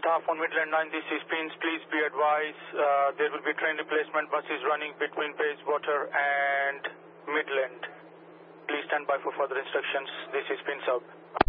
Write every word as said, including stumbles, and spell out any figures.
staff on Midland nine, this is Pins. Please be advised, uh, there will be train replacement buses running between Bayswater and Midland. Please stand by for further instructions. This is Pins Hub.